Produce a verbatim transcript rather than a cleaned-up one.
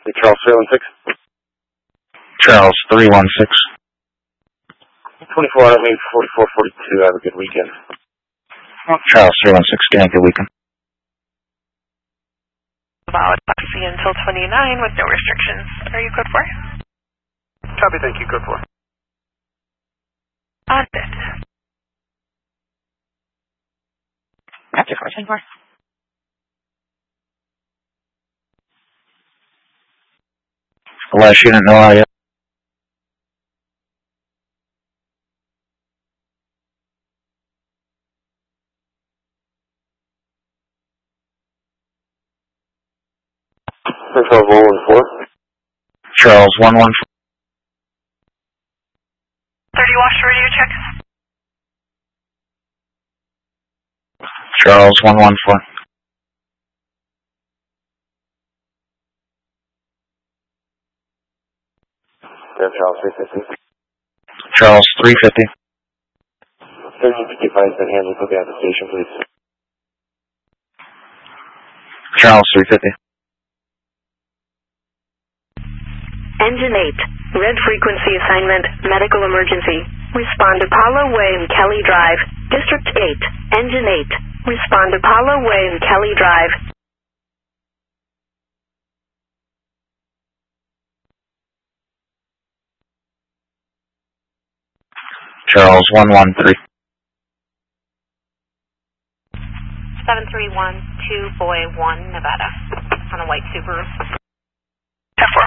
Charles three one six. Charles three one six. twenty-four out of me, forty-four forty-two. Have a good weekend. Charles three one six, getting a good weekend. About taxi until twenty-nine with no restrictions. Are you code four? Copy, thank you, code four. On it. After four twenty-four. Last unit, no audio. Charles one one four. Charles one one four. thirty wash radio check. Charles one one four. Yeah, Charles three fifty. Charles three fifty. thirty fifty-five has been handled. Look at the station, please. Charles three fifty. Engine eight, red frequency assignment, medical emergency. Respond to Apollo Way and Kelly Drive. District eight, Engine eight. Respond to Apollo Way and Kelly Drive. Charles one one three. seven three one two Boy one, Nevada, on a white Subaru. ten four.